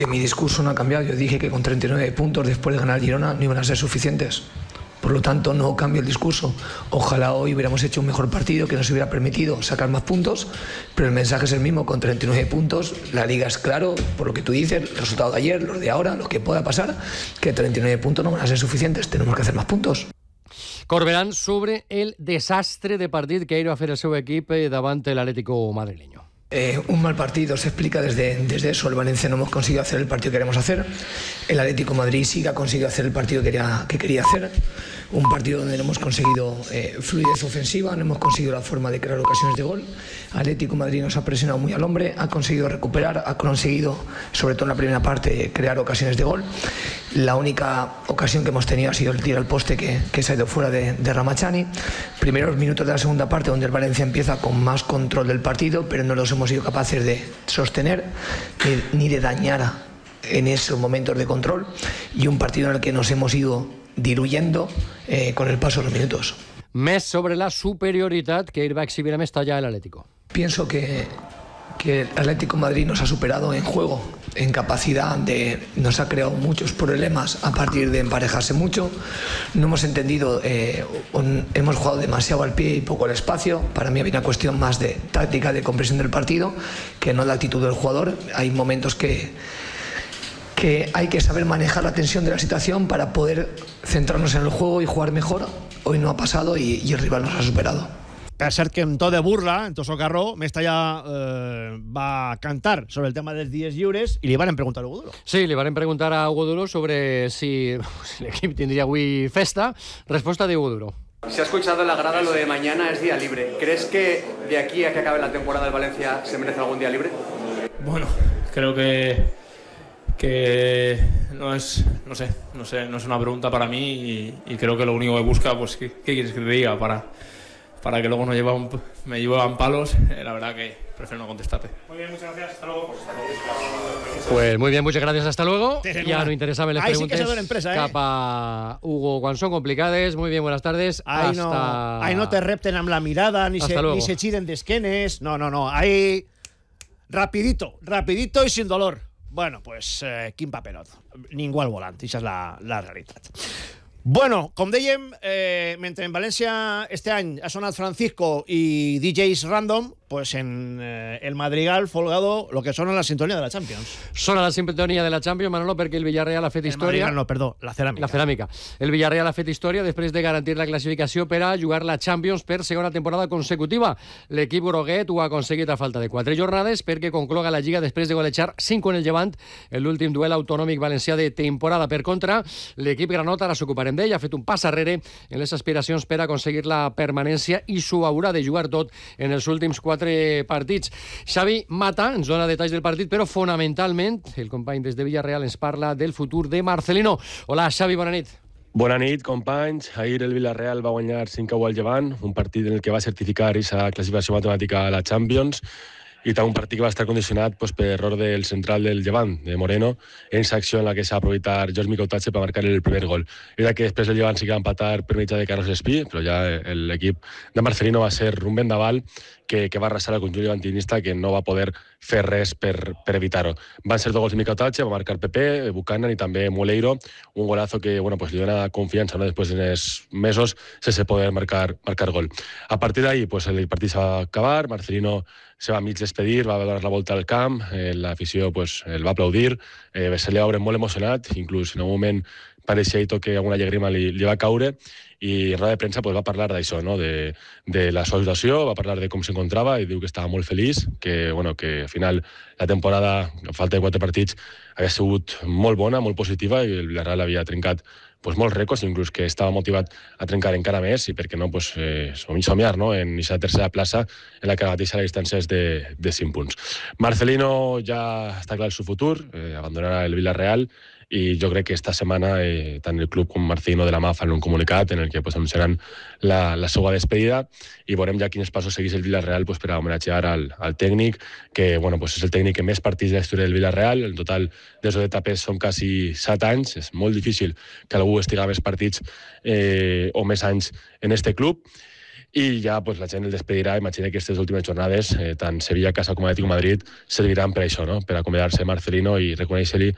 Mi discurso no ha cambiado. Yo dije que con 39 puntos después de ganar Girona no iban a ser suficientes. Por lo tanto, no cambio el discurso. Ojalá hoy hubiéramos hecho un mejor partido que nos hubiera permitido sacar más puntos, pero el mensaje es el mismo, con 39 puntos. La Liga es claro, por lo que tú dices, el resultado de ayer, los de ahora, lo que pueda pasar, que 39 puntos no van a ser suficientes, tenemos que hacer más puntos. Corberán sobre el desastre de partit que ha fer el seu equip davant l'Atlético madrileño. Un mal partido se explica desde eso. El Valencia no hemos conseguido hacer el partido que queremos hacer. El Atlético de Madrid sí que ha conseguido hacer el partido que quería hacer. Un partido donde no hemos conseguido fluidez ofensiva, no hemos conseguido la forma de crear ocasiones de gol. Atlético de Madrid nos ha presionado muy al hombre, ha conseguido recuperar, ha conseguido, sobre todo en la primera parte, crear ocasiones de gol. La única ocasión que hemos tenido ha sido el tiro al poste que se ha ido fuera de Ramachani. Primeros minutos de la segunda parte donde el Valencia empieza con más control del partido, pero no los hemos sido capaces de sostener ni de dañar en esos momentos de control, y un partido en el que nos hemos ido diluyendo con el paso de los minutos. Més sobre la superioritat que va exhibir a Mestalla el Atlético. Pienso que el Atlético de Madrid nos ha superado en juego, en capacidad, nos ha creado muchos problemas a partir de emparejarse mucho. No hemos entendido, hemos jugado demasiado al pie y poco al espacio. Para mí había una cuestión más de táctica, de compresión del partido, que no de la actitud del jugador. Hay momentos que hay que saber manejar la tensión de la situación para poder centrarnos en el juego y jugar mejor. Hoy no ha pasado y el rival nos ha superado. Per cert que en to de burla, en to socarró, Mestalla va cantar sobre el tema dels dies lliures i li van preguntar a Hugo Duro. Sí, li van preguntar a Hugo Duro sobre si l'equip tindria avui festa. Resposta de Hugo Duro. Se ha escuchado en la grada lo de mañana es día libre. ¿Crees que de aquí a que acabe la temporada el Valencia se merece algún día libre? Bueno, creo que no es una pregunta para mí y creo que lo único que busca, pues, ¿qué quieres que te diga? Para que luego me llevan palos, la verdad que prefiero no contestarte. Muy bien, muchas gracias, hasta luego. Pues muy bien, muchas gracias, hasta luego. Ya no interesaven les Ahí preguntes sí que empresa, cap a Hugo quan són complicades. Muy bien, buenas tardes. Ahí no te repten amb la mirada, ni se xiren d'esquenes. No. Ahí rapidito y sin dolor. Bueno, pues quin paperot. Ningú al volant, això és la realitat. Bueno, com dèiem, mentre en València este any ha sonat Francisco i DJs Random, pues en el Madrigal Folgado lo que sona la sintonia de la Champions. Sona la sintonia de la Champions, Manolo, perquè el Villarreal ha fet història. El Madrigal no, perdó, la ceràmica. La ceràmica. El Villarreal ha fet història després de garantir la classificació per a jugar la Champions per segona temporada consecutiva. L'equip groguet ho ha aconseguit a falta de 4 jornades perquè concloga la Lliga després de golejar 5 en el Llevant en l'últim duel autonòmic valencià de temporada. Per contra, l'equip granota, ara s'ocuparem d'ell, ha fet un pas arrere en les aspiracions per aconseguir la permanència i s'ho haurà de jugar tot en els últims 4 partits. Xavi Mata ens dona detalls del partit, però fonamentalment el company des de Villarreal ens parla del futur de Marcelino. Hola, Xavi, bona nit. Bona nit, companys. Ahir el Villarreal va guanyar 5-1 al Llevant, un partit en el que va certificar aquesta classificació matemàtica a la Champions, i també un partit que va estar condicionat per error del central del Llevant, de Moreno, en esa acció en la que s'ha aprofitat George Micautatge per marcar el primer gol. Era que després el Llevant sí que va empatar per mitjà de Carlos Espí, però ja l'equip de Marcelino va ser un vendaval que va arrasar el conjunt llevantinista, que no va poder fer res per evitar-ho. Van ser 2 gols de Micautatge, va marcar Pepe, Buchanan i també Moleiro, un golazo que li dona confiança, no? Després dels mesos sense poder marcar gol. A partir d'ahí el partit se va acabar, Marcelino se va a mig despedir, va donar la volta al camp, l'afició el va aplaudir, se li va veure molt emocionat, inclús en un moment pareixia que alguna llagrima li va caure, i en roda de premsa va parlar d'això, no? de la seva situació, va parlar de com s'encontrava i diu que estava molt feliç, que al final la temporada, a falta de 4 partits, havia sigut molt bona, molt positiva, i el Villarreal havia trencat molts rècords, inclús que estava motivat a trencar encara més, i perquè no somiar en aquesta tercera plaça en la que ara mateix la distància és de 5 punts. Marcelino ja està clar el seu futur, abandonarà el Villarreal, i jo crec que esta setmana tant el club com Marcelino de la mà fan un comunicat en el que anunciaran la seva despedida, i veurem ja quins passos segueix el Villarreal per a homenatjar al tècnic, que és el tècnic que més partits de la història del Villarreal. En total, des de tapes són quasi 7 anys. És molt difícil que algú estiga més partits o més anys en este club. I ja la gent el despedirà. Imagina que aquestes últimes jornades, tant Sevilla, Casa com Atlético de Madrid, serviran per això, no? Per acomiadar-se Marcelino i reconèixer-li